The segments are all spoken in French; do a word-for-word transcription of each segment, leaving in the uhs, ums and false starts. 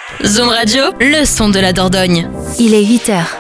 Zoom Radio, le son de la Dordogne. Il est huit heures.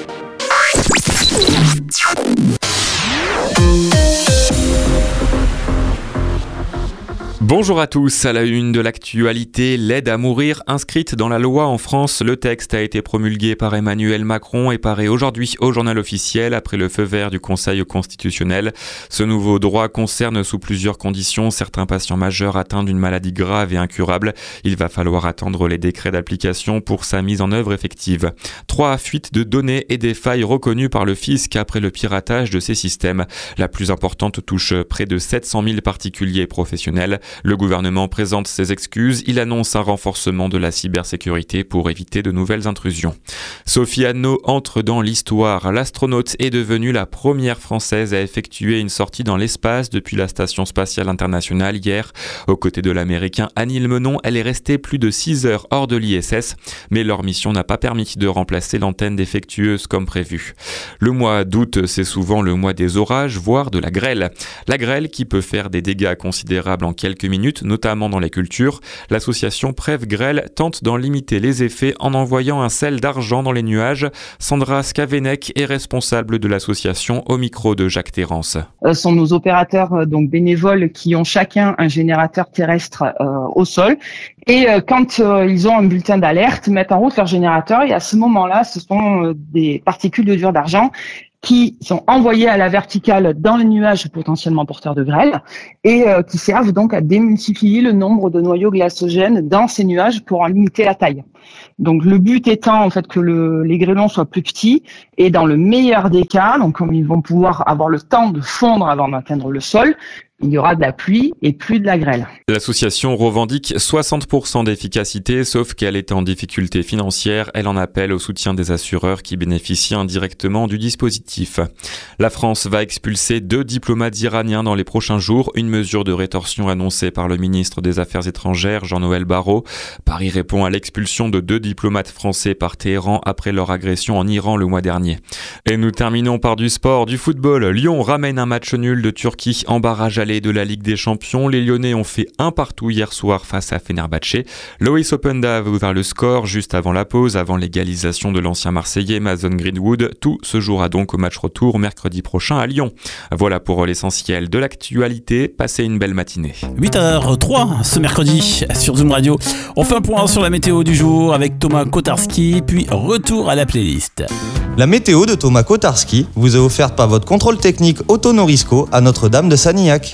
Bonjour à tous, à la une de l'actualité, l'aide à mourir inscrite dans la loi en France. Le texte a été promulgué par Emmanuel Macron et paraît aujourd'hui au journal officiel après le feu vert du Conseil constitutionnel. Ce nouveau droit concerne sous plusieurs conditions certains patients majeurs atteints d'une maladie grave et incurable. Il va falloir attendre les décrets d'application pour sa mise en œuvre effective. Trois fuites de données et des failles reconnues par le fisc après le piratage de ces systèmes. La plus importante touche près de sept cent mille particuliers et professionnels. Le gouvernement présente ses excuses. Il annonce un renforcement de la cybersécurité pour éviter de nouvelles intrusions. Sophie Anneau entre dans l'histoire. L'astronaute est devenue la première française à effectuer une sortie dans l'espace depuis la Station spatiale internationale hier. Aux côtés de l'américain Anil Menon, elle est restée plus de six heures hors de l'I S S, mais leur mission n'a pas permis de remplacer l'antenne défectueuse comme prévu. Le mois d'août, c'est souvent le mois des orages, voire de la grêle. La grêle qui peut faire des dégâts considérables en quelques minutes, notamment dans les cultures. L'association Prève Grêle tente d'en limiter les effets en envoyant un sel d'argent dans les nuages. Sandra Skavenek est responsable de l'association au micro de Jacques Terrance. Ce sont nos opérateurs euh, donc bénévoles qui ont chacun un générateur terrestre euh, au sol et euh, quand euh, ils ont un bulletin d'alerte, mettent en route leur générateur et à ce moment-là, ce sont euh, des particules de dur d'argent qui sont envoyés à la verticale dans les nuages potentiellement porteurs de grêle et euh, qui servent donc à démultiplier le nombre de noyaux glacogènes dans ces nuages pour en limiter la taille. Donc le but étant en fait que le, les grêlons soient plus petits et dans le meilleur des cas, donc comme ils vont pouvoir avoir le temps de fondre avant d'atteindre le sol, il y aura de la pluie et plus de la grêle. L'association revendique soixante pour cent d'efficacité, sauf qu'elle est en difficulté financière. Elle en appelle au soutien des assureurs qui bénéficient indirectement du dispositif. La France va expulser deux diplomates iraniens dans les prochains jours, une mesure de rétorsion annoncée par le ministre des Affaires étrangères, Jean-Noël Barrot. Paris répond à l'expulsion de deux diplomates français par Téhéran après leur agression en Iran le mois dernier. Et nous terminons par du sport, du football. Lyon ramène un match nul de Turquie en barrage à de la Ligue des Champions. Les Lyonnais ont fait un partout hier soir face à Fenerbahçe. Loïs Openda avait ouvert le score juste avant la pause, avant l'égalisation de l'ancien Marseillais Mason Greenwood. Tout se jouera donc au match retour mercredi prochain à Lyon. Voilà pour l'essentiel de l'actualité. Passez une belle matinée. huit heures trois ce mercredi sur Zoom Radio. On fait un point sur la météo du jour avec Thomas Kotarski, puis retour à la playlist. La météo de Thomas Kotarski vous est offerte par votre contrôle technique Auto Norisco à Notre-Dame de Sanilhac.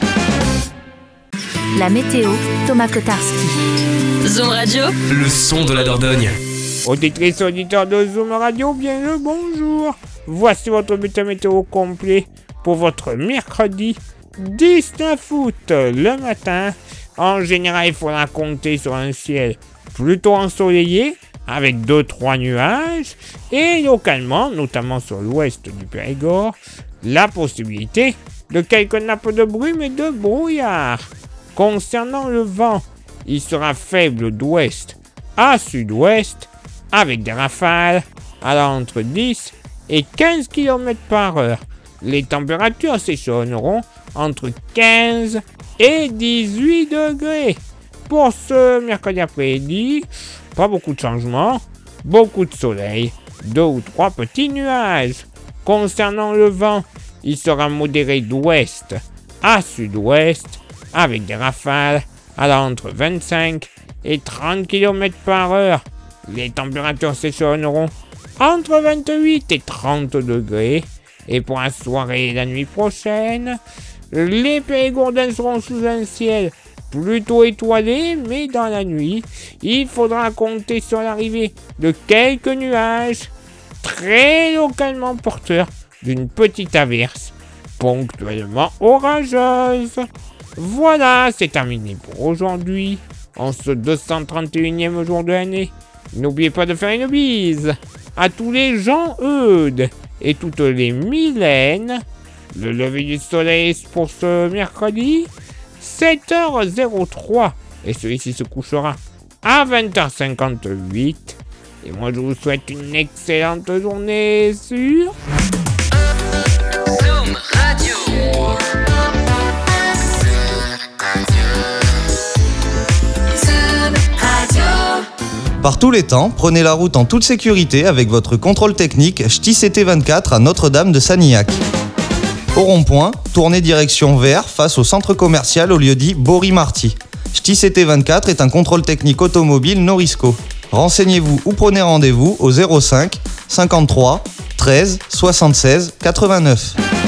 La météo, Thomas Kotarski. Zoom Radio, le son de la Dordogne. Auditrices, auditeurs de Zoom Radio, bien le bonjour. Voici votre bulletin météo complet pour votre mercredi dix-neuf août. Le matin, en général, il faudra compter sur un ciel plutôt ensoleillé avec deux trois nuages et localement, notamment sur l'ouest du Périgord, la possibilité de quelques nappes de brume et de brouillard. Concernant le vent, il sera faible d'ouest à sud-ouest avec des rafales allant entre dix et quinze kilomètres par heure. Les températures s'échelonneront entre quinze et dix-huit degrés. Pour ce mercredi après-midi, pas beaucoup de changements, beaucoup de soleil, deux ou trois petits nuages. Concernant le vent, il sera modéré d'ouest à sud-ouest avec des rafales allant entre vingt-cinq et trente kilomètres par heure. Les températures s'échelonneront entre vingt-huit et trente degrés. Et pour la soirée et la nuit prochaine, les Périgourdins seront sous un ciel plutôt étoilé, mais dans la nuit, il faudra compter sur l'arrivée de quelques nuages très localement porteurs d'une petite averse ponctuellement orageuse. Voilà, c'est terminé pour aujourd'hui, en ce deux cent trente et unième jour de l'année. N'oubliez pas de faire une bise à tous les Jean-Eudes et toutes les Mylènes. Le lever du soleil pour ce mercredi, sept heures trois, et celui-ci se couchera à vingt heures cinquante-huit. Et moi, je vous souhaite une excellente journée sur Zoom Radio. Zoom Radio. Par tous les temps, prenez la route en toute sécurité avec votre contrôle technique Ch'ti C T vingt-quatre à Notre-Dame de Sanilhac. Au rond-point, tournez direction vert face au centre commercial au lieu dit Bory-Marty. Ch'ti C T vingt-quatre est un contrôle technique automobile Norisco. Renseignez-vous ou prenez rendez-vous au zéro cinq cinquante-trois treize soixante-seize quatre-vingt-neuf.